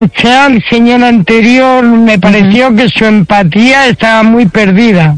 al señor anterior, me pareció que su empatía estaba muy perdida.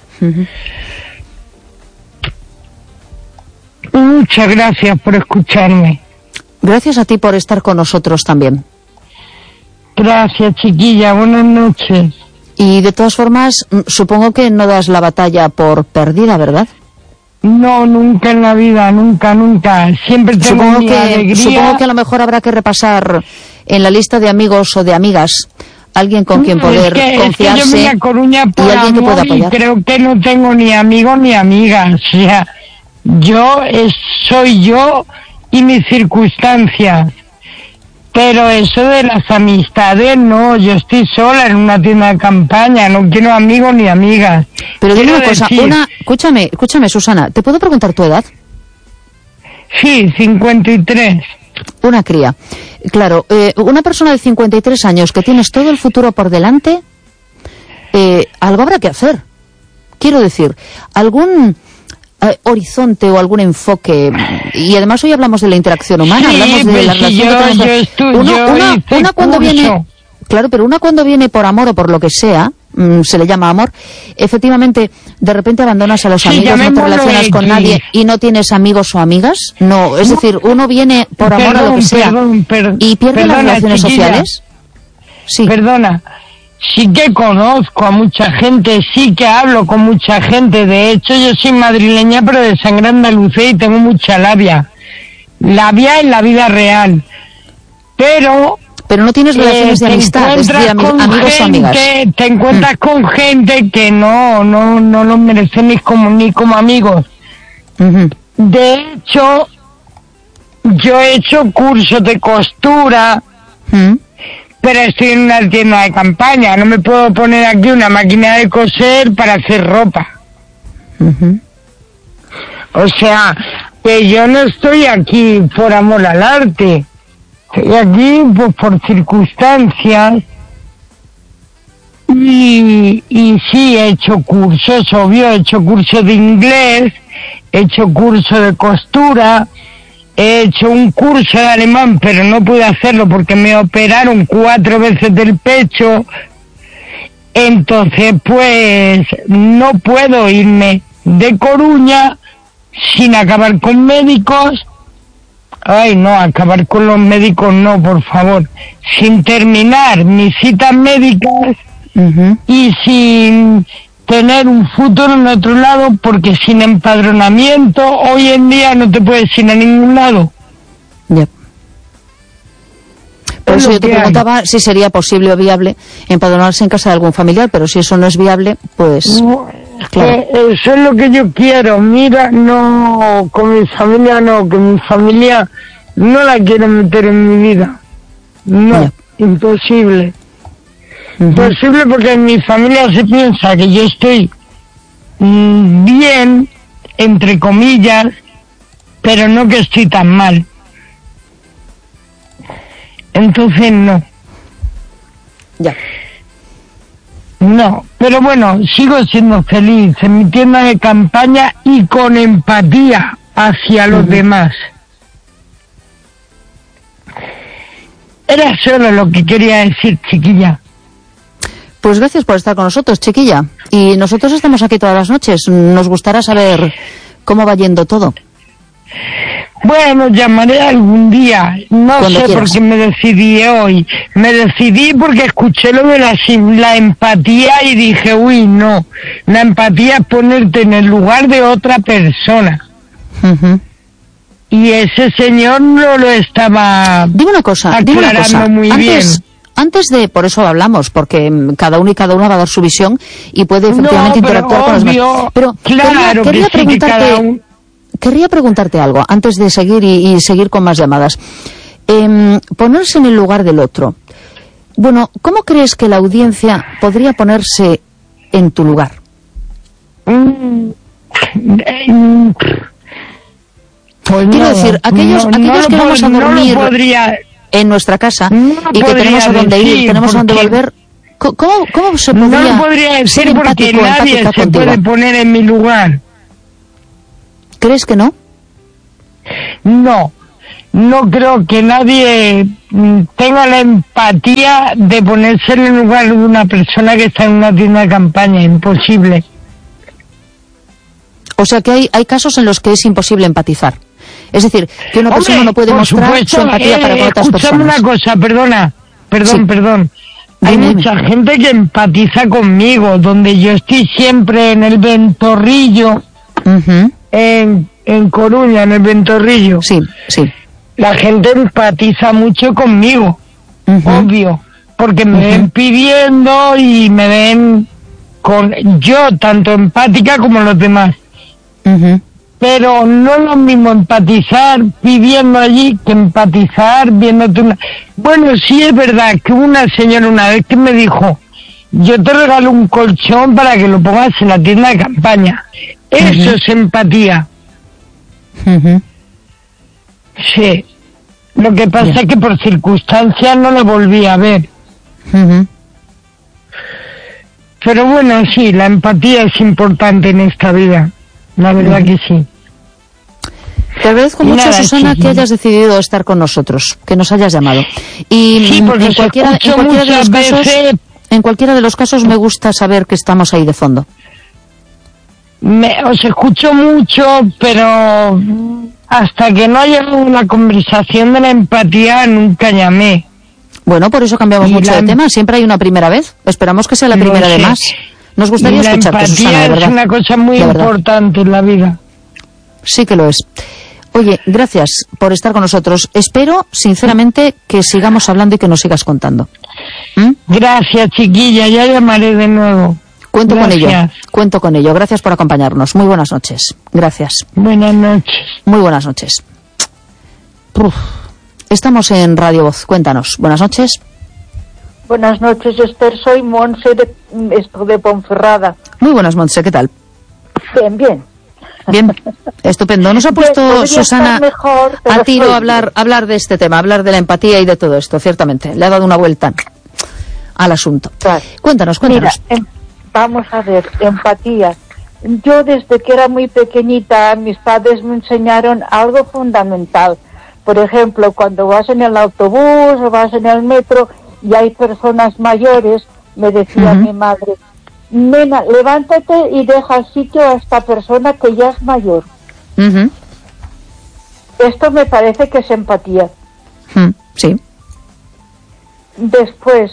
Muchas gracias por escucharme. Gracias a ti por estar con nosotros también. Gracias, chiquilla, buenas noches. Y de todas formas, supongo que no das la batalla por perdida, ¿verdad? No, nunca en la vida, nunca. Siempre tengo mi alegría. Supongo que a lo mejor habrá que repasar en la lista de amigos o de amigas alguien con quien poder confiarse, yo vine a Coruña por y alguien que pueda amor, apoyar. Y creo que no tengo ni amigos ni amigas. O sea, soy yo y mis circunstancias. Pero eso de las amistades, no, yo estoy sola en una tienda de campaña, no quiero amigos ni amigas. Pero dime Quiero una cosa, decir, escúchame, Susana, ¿te puedo preguntar tu edad? Sí, 53. Una cría. Claro, una persona de 53 años que tienes todo el futuro por delante, algo habrá que hacer. Quiero decir, algún horizonte o algún enfoque, y además hoy hablamos de la interacción humana, sí, hablamos de la relación una cuando viene, claro, pero una cuando viene por amor o por lo que sea, se le llama amor, efectivamente de repente abandonas a los amigos, no te relacionas con nadie y no tienes amigos o amigas, no, es decir, uno viene por amor a lo que sea y pierde las relaciones sociales. Sí. Perdona, sí que conozco a mucha gente, sí que hablo con mucha gente. De hecho, yo soy madrileña, pero de sangre andaluza y tengo mucha labia. Labia en la vida real. Pero no tienes relaciones de amistad, es decir, amigos o amigas. Te encuentras con gente que no lo merece ni como amigos. De hecho, yo he hecho cursos de costura, pero estoy en una tienda de campaña, no me puedo poner aquí una máquina de coser para hacer ropa. O sea, que yo no estoy aquí por amor al arte, estoy aquí pues por circunstancias. Y sí, he hecho cursos, obvio, he hecho cursos de inglés, he hecho cursos de costura, he hecho un curso de alemán, pero no pude hacerlo porque me operaron 4 veces del pecho. Entonces, pues, no puedo irme de Coruña sin acabar con médicos. Ay, no, acabar con los médicos no, por favor. Sin terminar mis citas médicas y sin tener un futuro en otro lado, porque sin empadronamiento hoy en día no te puedes ir a ningún lado. Ya. Por eso yo te preguntaba si sería posible o viable empadronarse en casa de algún familiar, pero si eso no es viable, pues claro. Eso es lo que yo quiero. Mira, no, con mi familia no, que mi familia no la quiero meter en mi vida. No, ya. Imposible. Imposible, porque en mi familia se piensa que yo estoy bien, entre comillas, pero no que estoy tan mal. Entonces no. Ya. No, pero bueno, sigo siendo feliz en mi tienda de campaña y con empatía hacia los demás. Era solo lo que quería decir, chiquilla. Pues gracias por estar con nosotros, chiquilla. Y nosotros estamos aquí todas las noches. Nos gustará saber cómo va yendo todo. Bueno, llamaré algún día. No sé por qué me decidí hoy. Me decidí porque escuché lo de la empatía y dije, uy, no. La empatía es ponerte en el lugar de otra persona. Y ese señor no lo estaba aclarando muy bien. Antes de, por eso hablamos, porque cada uno va a dar su visión y puede efectivamente interactuar con los demás. Pero claro, querría preguntarte algo antes de seguir y seguir con más llamadas. Ponerse en el lugar del otro. Bueno, ¿cómo crees que la audiencia podría ponerse en tu lugar? Quiero decir, aquellos que vamos a dormir en nuestra casa y que tenemos a dónde ir, tenemos a dónde volver, ¿cómo se podría? No lo podría decir porque nadie se puede poner en mi lugar. ¿Crees que no? No. no creo que nadie tenga la empatía de ponerse en el lugar de una persona que está en una tienda de campaña. Imposible. O sea que hay casos en los que es imposible empatizar. Es decir, que una persona no puede mostrar su empatía para con otras personas. Escúchame una cosa, perdón. Hay mucha gente que empatiza conmigo, donde yo estoy siempre en el Ventorrillo, en Coruña, en el Ventorrillo. Sí. La gente empatiza mucho conmigo, obvio, porque me ven pidiendo y me ven yo tanto empática como los demás. Pero no es lo mismo empatizar pidiendo allí que empatizar viéndote una... Bueno, sí es verdad que una señora una vez que me dijo, yo te regalo un colchón para que lo pongas en la tienda de campaña. Eso es empatía. Sí. Lo que pasa es que por circunstancias no lo volví a ver. Pero bueno, sí, la empatía es importante en esta vida. La verdad que sí. Te agradezco mucho, Susana, que hayas decidido estar con nosotros, que nos hayas llamado. Y sí, en cualquiera de los casos me gusta saber que estamos ahí de fondo. Os escucho mucho, pero hasta que no haya una conversación de la empatía nunca llamé. Bueno, por eso cambiamos mucho de tema. Siempre hay una primera vez. Esperamos que sea la primera de más. Nos gustaría escucharte, Susana, de verdad. La empatía es una cosa muy importante en la vida. Sí que lo es. Oye, gracias por estar con nosotros. Espero, sinceramente, que sigamos hablando y que nos sigas contando. Gracias, chiquilla. Ya llamaré de nuevo. Cuento con ello. Gracias por acompañarnos. Muy buenas noches. Gracias. Buenas noches. Muy buenas noches. Estamos en Radio Voz. Cuéntanos. Buenas noches. Buenas noches, Esther. Soy Monse de Ponferrada. Muy buenas, Monse. ¿Qué tal? Bien. Bien, estupendo. Nos ha puesto Susana a tiro a hablar de este tema, hablar de la empatía y de todo esto, ciertamente. Le ha dado una vuelta al asunto. Claro. Cuéntanos. Mira, vamos a ver, empatía. Yo desde que era muy pequeñita, mis padres me enseñaron algo fundamental. Por ejemplo, cuando vas en el autobús o vas en el metro y hay personas mayores, me decía mi madre, nena, levántate y deja el sitio a esta persona que ya es mayor. Esto me parece que es empatía. Sí. Después,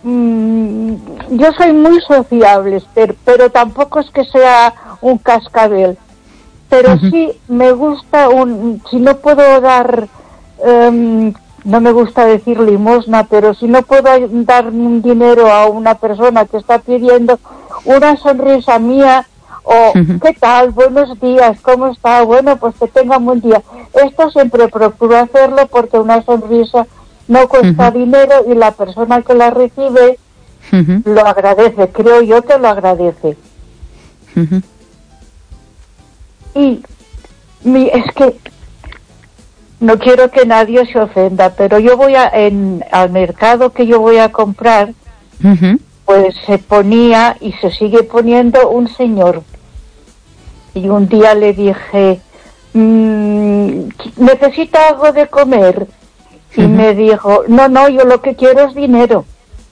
yo soy muy sociable, pero tampoco es que sea un cascabel. Pero sí me gusta si no puedo dar, no me gusta decir limosna, pero si no puedo dar un dinero a una persona que está pidiendo, una sonrisa mía o ¿qué tal? Buenos días, ¿cómo está? Bueno, pues que tenga un buen día. Esto siempre procuro hacerlo porque una sonrisa no cuesta dinero y la persona que la recibe lo agradece, creo yo que lo agradece. Y es que no quiero que nadie se ofenda, pero yo voy al mercado que yo voy a comprar, pues se ponía y se sigue poniendo un señor. Y un día le dije, ¿necesita algo de comer? Y me dijo, no, yo lo que quiero es dinero.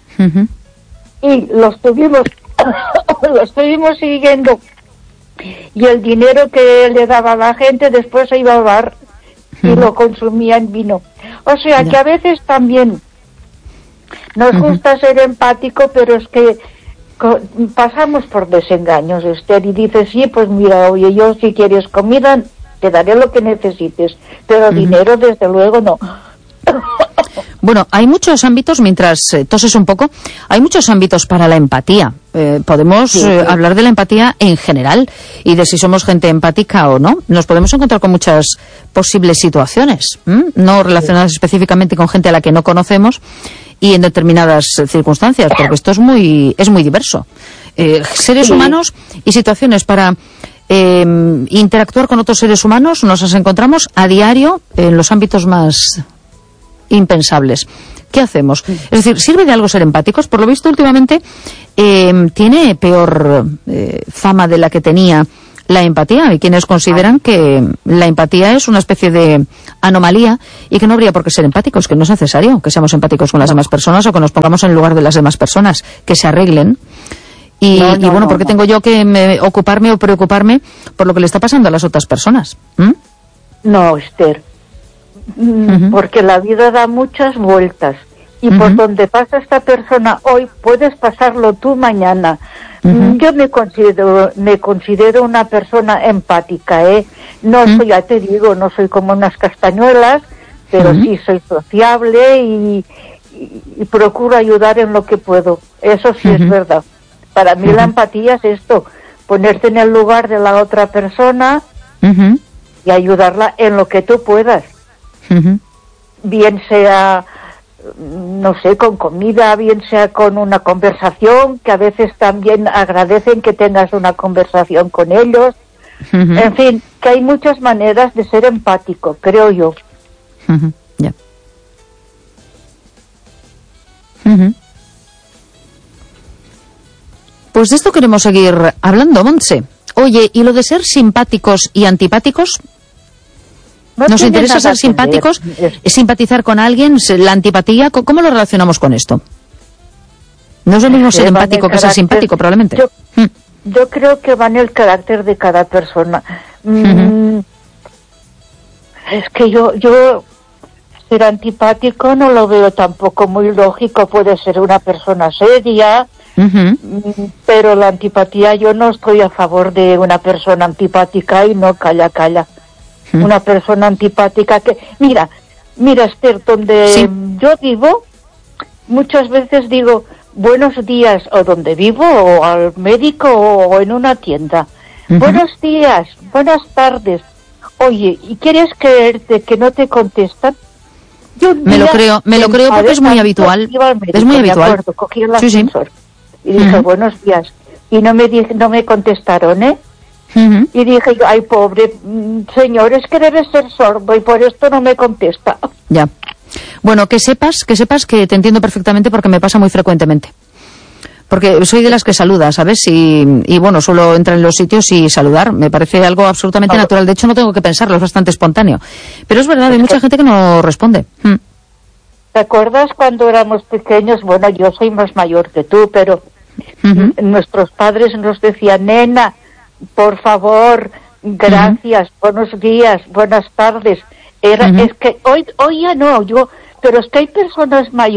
Y lo estuvimos siguiendo. Y el dinero que le daba a la gente después se iba al bar y lo consumía en vino. O sea que a veces también nos gusta ser empático, pero es que pasamos por desengaños, Esther, y dices, sí, pues mira, oye, yo si quieres comida te daré lo que necesites, pero dinero desde luego no. Bueno, hay muchos ámbitos, mientras toses un poco, hay muchos ámbitos para la empatía. Podemos hablar de la empatía en general y de si somos gente empática o no. Nos podemos encontrar con muchas posibles situaciones, no relacionadas específicamente con gente a la que no conocemos y en determinadas circunstancias, porque esto es muy diverso. Seres humanos y situaciones para interactuar con otros seres humanos nos encontramos a diario en los ámbitos más impensables. ¿Qué hacemos? Es decir, ¿sirve de algo ser empáticos? Por lo visto, últimamente tiene peor fama de la que tenía la empatía. Hay quienes consideran que la empatía es una especie de anomalía y que no habría por qué ser empáticos, que no es necesario que seamos empáticos con las demás personas o que nos pongamos en el lugar de las demás personas, que se arreglen. Y bueno, ¿por qué tengo yo que ocuparme o preocuparme por lo que le está pasando a las otras personas? No, Esther, porque la vida da muchas vueltas y por donde pasa esta persona hoy puedes pasarlo tú mañana. Yo me considero una persona empática, no soy, ya te digo, no soy como unas castañuelas, pero sí soy sociable y procuro ayudar en lo que puedo. Eso sí es verdad. Para mí la empatía es esto, ponerte en el lugar de la otra persona y ayudarla en lo que tú puedas. Bien sea, no sé, con comida, bien sea con una conversación, que a veces también agradecen que tengas una conversación con ellos. En fin, que hay muchas maneras de ser empático, creo yo. Ya. Pues de esto queremos seguir hablando, Montse. Oye, ¿y lo de ser simpáticos y antipáticos? ¿Nos interesa ser simpáticos? ¿Simpatizar con alguien? ¿La antipatía? ¿Cómo lo relacionamos con esto? No es lo mismo ser empático que ser simpático, probablemente. Yo creo que va en el carácter de cada persona. Es que yo ser antipático no lo veo tampoco muy lógico. Puede ser una persona seria, pero la antipatía, yo no estoy a favor de una persona antipática y no calla. Una persona antipática que... Mira, Esther, donde yo vivo, muchas veces digo buenos días, o donde vivo, o al médico, o en una tienda. Buenos días, buenas tardes. Oye, ¿y quieres creerte que no te contestan? Me lo creo porque es muy habitual. Es muy habitual. Acuerdo, cogí el ascensor y dije buenos días. Y no me contestaron, Y dije yo, ay, pobre señor, es que debe ser sordo y por esto no me contesta. Ya. Bueno, que sepas que te entiendo perfectamente porque me pasa muy frecuentemente. Porque soy de las que saluda, ¿sabes? Y bueno, suelo entrar en los sitios y saludar. Me parece algo absolutamente natural. De hecho, no tengo que pensarlo, es bastante espontáneo. Pero es verdad, hay mucha gente que no responde. ¿Te acuerdas cuando éramos pequeños? Bueno, yo soy más mayor que tú, pero nuestros padres nos decían, nena, por favor, gracias, buenos días, buenas tardes. Es que hoy ya no, pero es que hay personas mayores